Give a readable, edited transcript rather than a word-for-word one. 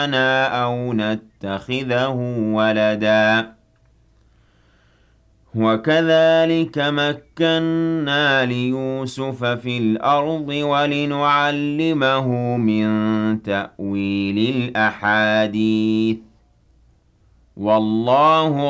أَوْ نَتَّخِذَهُ وَلَدًا وَكَذَلِكَ مَكَّنَّا لِيُوسُفَ فِي الْأَرْضِ وَلِنُعَلِّمَهُ مِن تَأْوِيلِ الْأَحَادِيثِ ۚ وَاللَّهُ